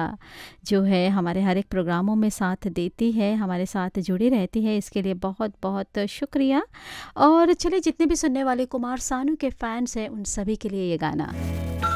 जो है हमारे हर एक प्रोग्रामों में साथ देती है, हमारे साथ जुड़ी रहती है, इसके लिए बहुत बहुत शुक्रिया। और चलिए जितने भी सुनने वाले कुमार सानू के फैंस हैं उन सभी के लिए ये गाना।